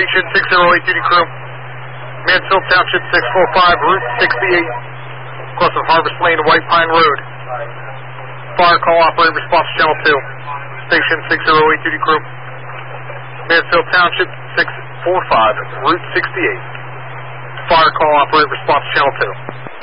Station 608 duty crew. Mansfield Township 645, Route 68, across of Harvest Lane to White Pine Road. Fire call operator response channel 2. Station 608 duty crew. Mansfield Township 645, Route 68. Fire call operator response channel 2.